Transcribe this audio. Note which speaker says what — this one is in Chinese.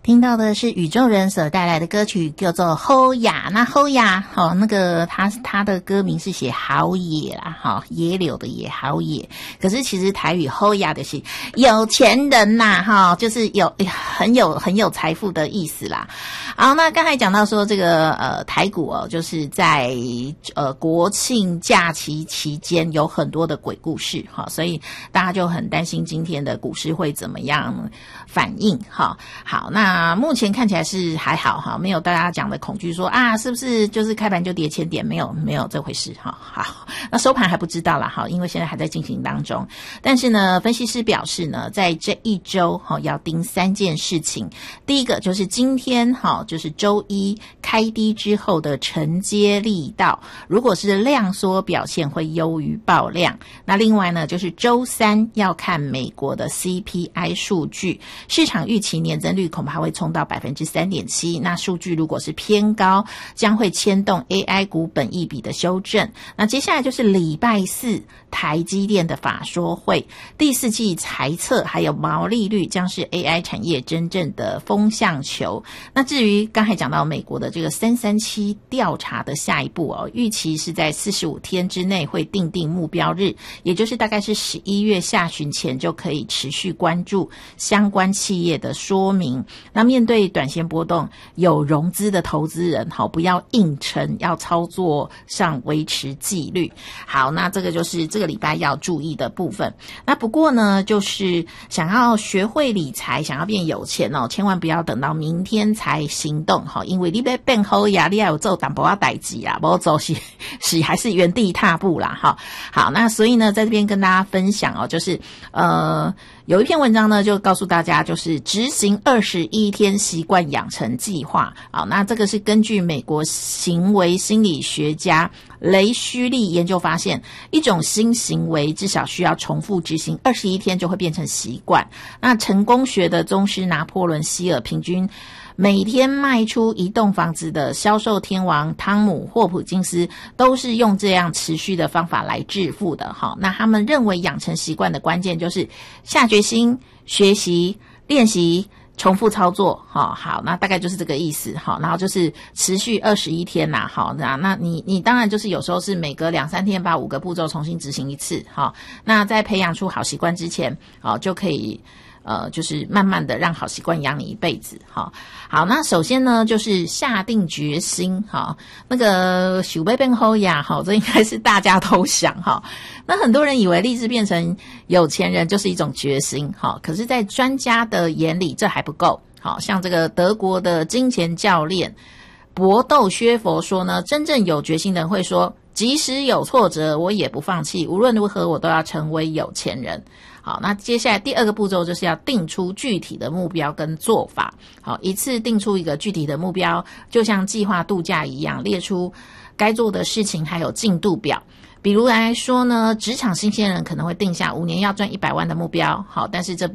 Speaker 1: 听到的是宇宙人所带来的歌曲，叫做《好雅》。那好雅，那个他的歌名是写好野啦，野柳的野，好野。可是其实台语好雅的是有钱人呐，就是很有财富的意思啦。好，那刚才讲到说这个台股就是在国庆假期期间有很多的鬼故事所以大家就很担心今天的股市会怎么样反应好，那目前看起来是还好没有大家讲的恐惧说是不是就是开盘就跌1000点，没有这回事好，那收盘还不知道啦因为现在还在进行当中。但是呢，分析师表示呢，在这一周要盯3件事情。第一个就是今天就是周一开低之后的承接力道，如果是量缩表现会优于爆量。那另外呢，就是周三要看美国的 CPI 数据，市场预期年增率恐怕会冲到 3.7%， 那数据如果是偏高，将会牵动 AI 股本益比的修正。那接下来就是礼拜四台积电的法说会，第4季财测还有毛利率将是 AI 产业真正的风向球。那至于刚才讲到美国的这个337调查的下一步预期是在45天之内会定目标日，也就是大概是11月下旬前就可以持续关注相关企业的说明。那面对短线波动，有融资的投资人不要硬撑，要操作上维持纪律。好，那这个就是这个礼拜要注意的部分。那不过呢，就是想要学会理财，想要变有钱千万不要等到明天才行动因为你要变好呀，你要有做淡薄仔代志啦，不做是还是原地踏步啦好，那所以呢，在这边跟大家分享就是有一篇文章呢，就告诉大家就是执行21天习惯养成计划。好，那这个是根据美国行为心理学家雷虚利研究发现，一种新行为至少需要重复执行21天就会变成习惯。那成功学的宗师拿破仑希尔平均每天卖出一栋房子的销售天王汤姆霍普金斯都是用这样持续的方法来致富的那他们认为养成习惯的关键就是下决心、学习、练习、重复操作好，那大概就是这个意思然后就是持续21天那你当然就是有时候是每隔2-3天把5个步骤重新执行一次那在培养出好习惯之前就可以就是慢慢的让好习惯养你一辈子好，那首先呢就是下定决心那个想要变好呀这应该是大家都想那很多人以为立志变成有钱人就是一种决心可是在专家的眼里这还不够像这个德国的金钱教练博斗薛佛说呢，真正有决心的人会说，即使有挫折我也不放弃，无论如何我都要成为有钱人。好，那接下来第2个步骤就是要定出具体的目标跟做法。好，一次定出一个具体的目标，就像计划度假一样，列出该做的事情还有进度表。比如来说呢，职场新鲜人可能会定下5年要赚100万的目标。好，但是这